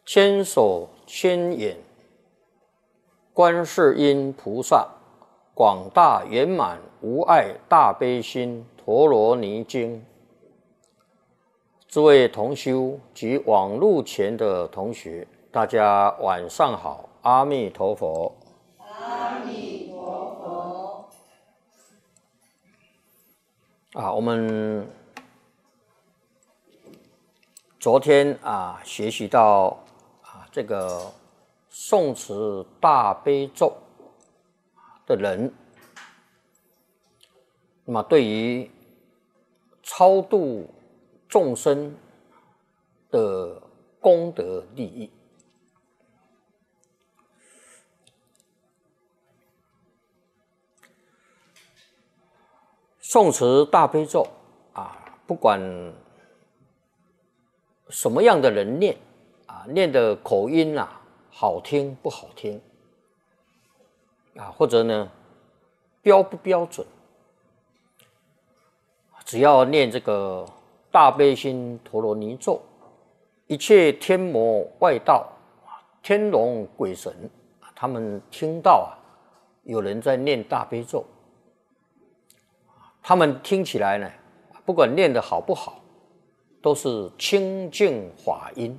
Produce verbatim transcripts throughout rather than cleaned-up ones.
千手千眼，观世音菩萨，广大圆满无碍大悲心陀罗尼经。诸位同修及网络前的同学，大家晚上好，阿弥陀佛。 阿弥陀佛。 啊，我们昨天啊学习到啊这个诵持大悲咒的人，那么对于超度众生的功德利益，诵持大悲咒啊，不管什么样的人念啊，念的口音啊好听不好听啊，或者呢标不标准，只要念这个大悲心陀罗尼咒，一切天魔外道、天龙鬼神，他们听到啊有人在念大悲咒，他们听起来呢，不管念得好不好，都是清净法音。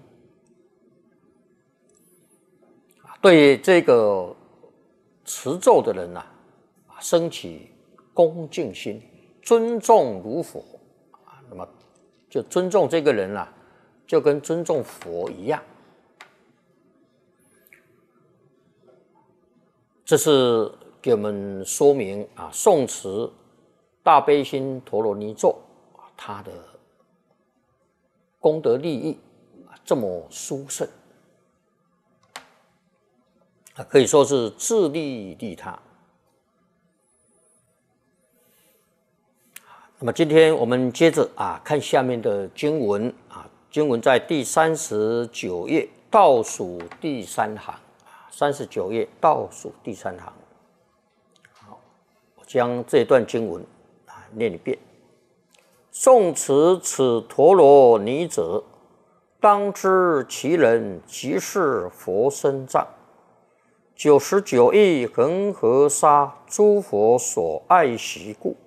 对这个持咒的人呐、啊，升起恭敬心，尊重如佛，那么就尊重这个人啊，就跟尊重佛一样。这是给我们说明啊，诵持大悲心陀罗尼咒啊，它的功德利益这么殊胜，可以说是自利利他。那么今天我们接着啊看下面的经文啊，经文在第三十九页倒数第三行，三十九页倒数第三行。好，我将这段经文啊念一遍。诵持此陀罗尼者，当知其人即是佛身藏，九十九亿恒河沙诸佛所爱习故。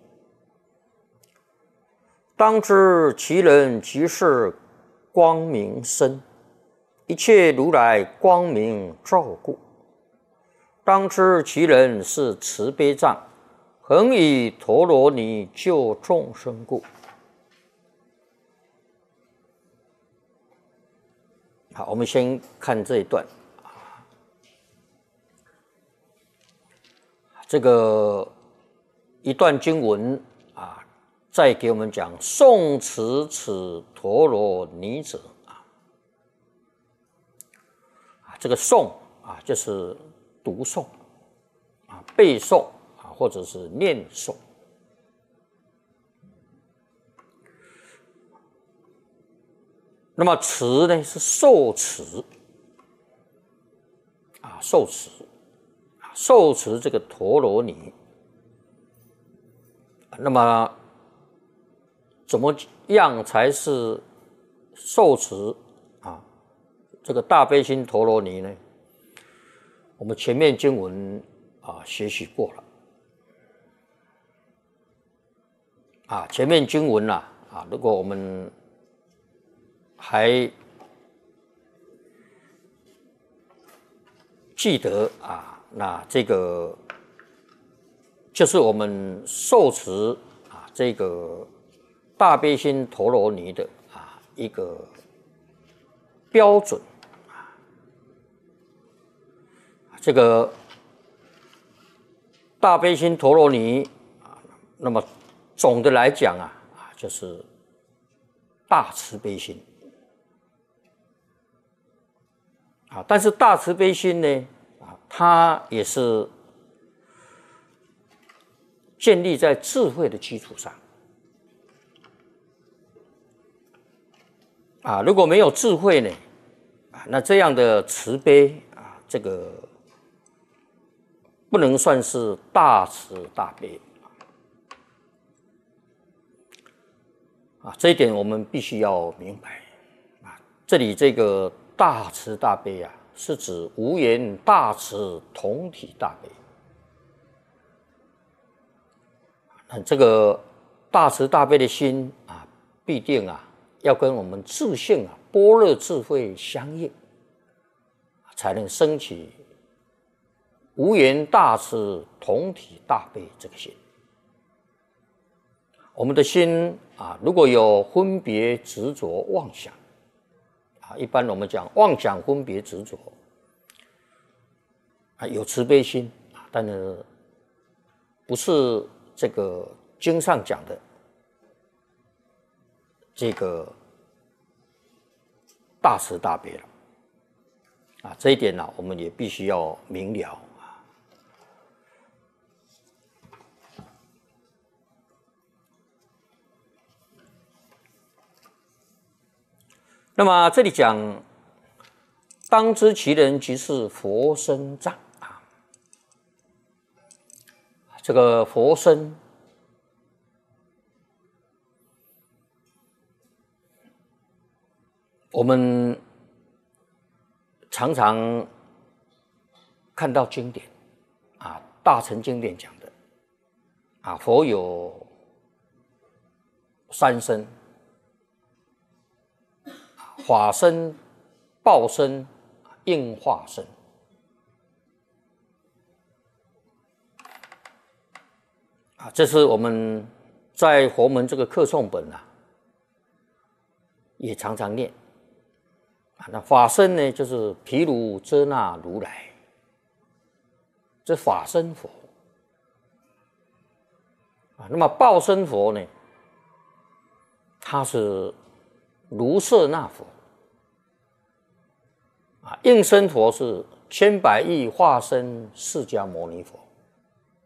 当知其人即是光明身，一切如来光明照顾。当知其人是慈悲藏，恒以陀罗尼救众生故。好，我们先看这一段。这个一段经文啊，再给我们讲诵持此陀罗尼者啊，这个诵啊就是读诵啊、背诵啊，或者是念诵。那么持呢是受持啊，受持。受持这个陀罗尼，那么怎么样才是受持啊？这个大悲心陀罗尼呢？我们前面经文啊学习过了啊，前面经文呐 啊, 啊，如果我们还记得啊。那这个就是我们受持啊，这个大悲心陀罗尼的啊一个标准啊。这个大悲心陀罗尼啊，那么总的来讲啊啊，就是大慈悲心啊，但是大慈悲心呢？它也是建立在智慧的基础上啊，如果没有智慧呢，啊，那这样的慈悲啊，这个不能算是大慈大悲啊，这一点我们必须要明白啊。这里这个大慈大悲啊，是指无缘大慈同体大悲。那这个大慈大悲的心啊，必定啊要跟我们自性啊般若智慧相应，才能升起无缘大慈同体大悲这个心。我们的心啊，如果有分别执着妄想啊，一般我们讲妄想分别执着啊，有慈悲心啊，但是不是这个经上讲的这个大慈大悲了啊，这一点呢、啊，我们也必须要明了。那么这里讲，当知其人即是佛身藏啊。这个佛身，我们常常看到经典啊，大乘经典讲的啊，佛有三身。法身、报身、应化身。啊，这是我们在佛门这个课诵本啊，也常常念。啊，那法身呢，就是毗卢遮那如来，这法身佛。啊，那么报身佛呢，他是卢舍那佛。啊，应身佛是千百亿化身释迦牟尼佛。